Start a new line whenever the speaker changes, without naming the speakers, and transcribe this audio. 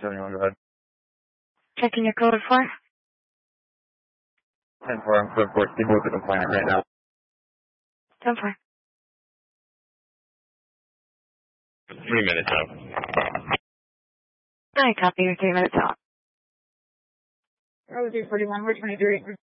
71, go ahead.
Checking your code for?
10-4, I'm code 4, speak with the complainant right now.
10-4.
3 minutes out.
I copy your 3 minutes out.
Road 341, we're 23.